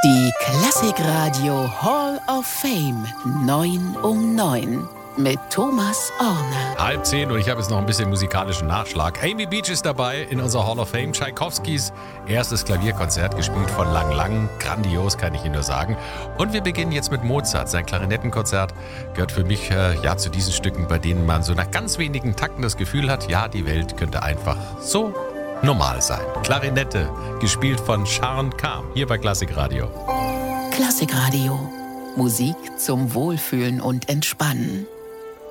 Die Klassikradio Hall of Fame 9 um 9 mit Thomas Orne. 9:30 und ich habe jetzt noch ein bisschen musikalischen Nachschlag. Amy Beach ist dabei in unserer Hall of Fame. Tschaikowskis erstes Klavierkonzert, gespielt von Lang Lang. Grandios, kann ich Ihnen nur sagen. Und wir beginnen jetzt mit Mozart. Sein Klarinettenkonzert gehört für mich zu diesen Stücken, bei denen man so nach ganz wenigen Takten das Gefühl hat, ja, die Welt könnte einfach so normal sein. Klarinette, gespielt von Sharon Kam, hier bei Klassikradio. Klassikradio. Musik zum Wohlfühlen und Entspannen.